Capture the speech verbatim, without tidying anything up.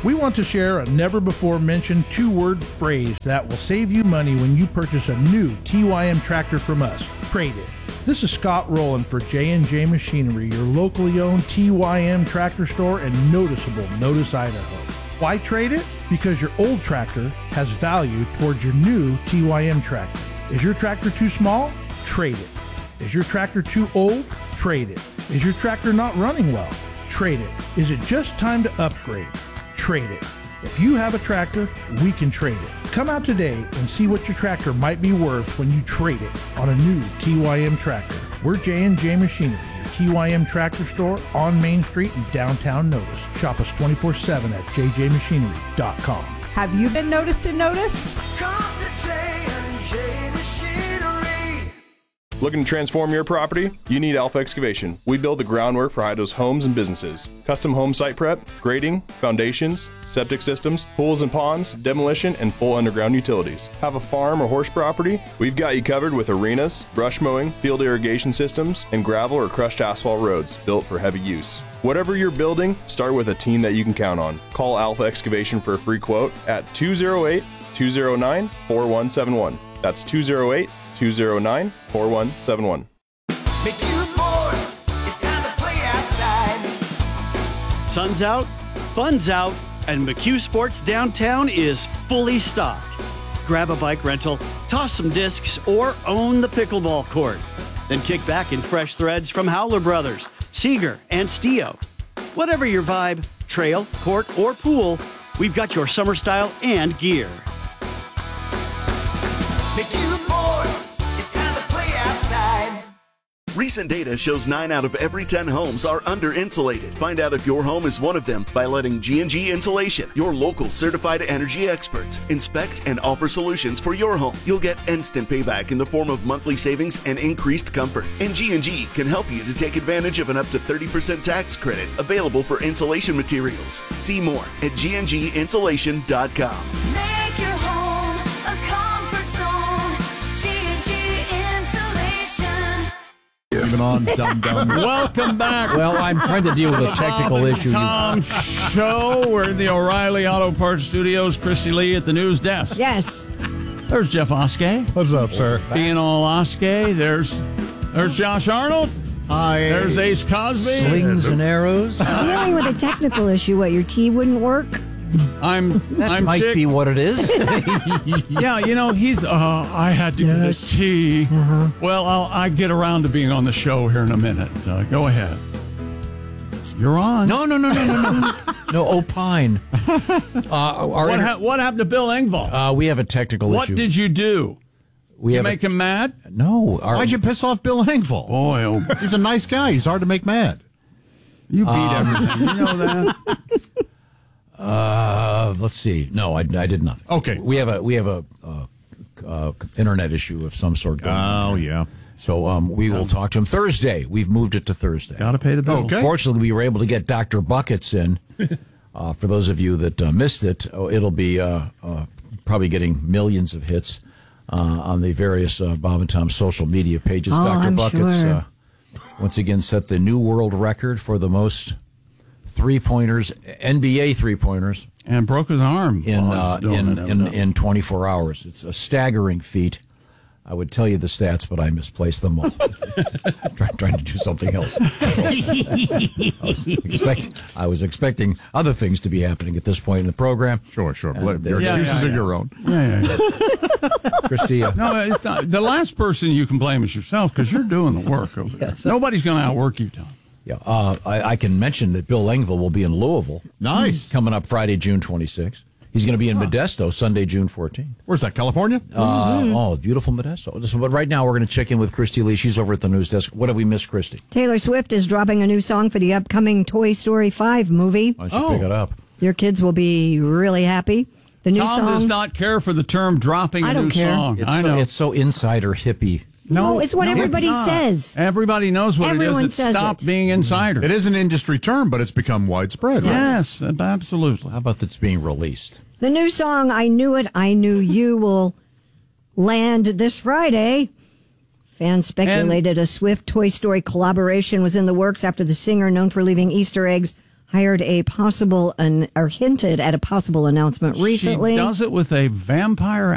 We want to share a never-before-mentioned two-word phrase that will save you money when you purchase a new T Y M tractor from us. Trade it. This is Scott Rowland for J and J Machinery, your locally owned T Y M tractor store in noticeable Notice, Idaho. Why trade it? Because your old tractor has value towards your new T Y M tractor. Is your tractor too small? Trade it. Is your tractor too old? Trade it. Is your tractor not running well? Trade it. Is it just time to upgrade? Trade it. If you have a tractor, we can trade it. Come out today and see what your tractor might be worth when you trade it on a new T Y M tractor. We're J and J Machinery, your T Y M tractor store on Main Street in downtown Notice. Shop us twenty-four seven at j j machinery dot com. Have you been noticed in Notice? Come to J and J Machinery. Looking to transform your property? You need Alpha Excavation. We build the groundwork for Idaho's homes and businesses. Custom home site prep, grading, foundations, septic systems, pools and ponds, demolition, and full underground utilities. Have a farm or horse property? We've got you covered with arenas, brush mowing, field irrigation systems, and gravel or crushed asphalt roads built for heavy use. Whatever you're building, start with a team that you can count on. Call Alpha Excavation for a free quote at two oh eight, two oh nine, four one seven one. That's two oh eight, two oh nine, four one seven one. McHugh Sports, it's time to play outside. Sun's out, fun's out, and McHugh Sports downtown is fully stocked. Grab a bike rental, toss some discs, or own the pickleball court. Then kick back in fresh threads from Howler Brothers, Seeger, and Stio. Whatever your vibe, trail, court, or pool, we've got your summer style and gear. McHugh Sports, it's time to play outside. Recent data shows nine out of every ten homes are under-insulated. Find out if your home is one of them by letting G and G Insulation, your local certified energy experts, inspect and offer solutions for your home. You'll get instant payback in the form of monthly savings and increased comfort. And G and G can help you to take advantage of an up to thirty percent tax credit available for insulation materials. See more at g n g insulation dot com. Make your home a comfort zone. G and G Insulation. Even on Dum Dum. Welcome back. Well, I'm trying to deal with a technical issue. Tom Show. We're in the O'Reilly Auto Parts Studios. Christy Lee at the news desk. Yes. There's Jeff Oskey. What's up, sir? Being all Oskey. There's there's Josh Arnold. Hi. There's Ace Cosby. Slings and arrows. Dealing with a technical issue, what, your tea wouldn't work? I'm. That I'm might Chick. be what it is. Yeah, you know, he's. Uh, I had to get Yes. this tea. Uh-huh. Well, I'll I get around to being on the show here in a minute. Uh, go ahead. You're on. No, no, no, no, no, no. No, opine. Uh, our What, inter- ha- what happened to Bill Engvall? uh, we have a technical what issue. did you do? we You have make a, him mad? No. Our, Why'd you piss off Bill Engvall? Boy, oh, He's a nice guy. He's hard to make mad. you beat Um, everything. You know that. Uh, let's see. No, I, I did nothing. Okay. We have a we have a uh, uh, internet issue of some sort going on. Oh, yeah. So um, we will talk to him Thursday. We've moved it to Thursday. Got to pay the bill. Okay. Fortunately, we were able to get Doctor Buckets in. Uh, for those of you that uh, missed it, oh, it'll be uh, uh, probably getting millions of hits uh, on the various uh, Bob and Tom social media pages. Oh, Doctor I'm Buckets sure. uh, once again set the new world record for the most three-pointers, N B A three-pointers, And broke his arm. in while uh, he was doing in, it, in evidently. in twenty-four hours. It's a staggering feat. I would tell you the stats, but I misplaced them all. Try, trying to do something else. I, was expect, I was expecting other things to be happening at this point in the program. Sure, sure. And, Your uh, Yeah, excuses yeah, are yeah. your own. Yeah, yeah, yeah. Christy, uh, No, it's not. The last person you can blame is yourself because you're doing the work over there. Nobody's going to outwork you, Tom. yeah, uh, I, I can mention that Bill Engvall will be in Louisville Nice. coming up Friday, June twenty-sixth. He's going to be in Modesto Sunday, June fourteenth. Where's that, California? Uh, oh, beautiful Modesto. So, but right now we're going to check in with Christy Lee. She's over at the news desk. What have we missed, Christy? Taylor Swift is dropping a new song for the upcoming Toy Story five movie. Why don't you Oh. pick it up? Your kids will be really happy. The new Tom song. does not care for the term dropping a I don't new care. song. It's I so, know. it's so insider hippie. No, it's what everybody not. says. Everybody knows what Everyone it is. It says stopped it. being insider. It is an industry term, but it's become widespread. right? Yes, absolutely. How about that's being released? The new song, I Knew It, I Knew You, will land this Friday. Fans speculated a Swift Toy Story collaboration was in the works after the singer, known for leaving Easter eggs hired a possible an, or hinted at a possible announcement recently. She does it with a vampire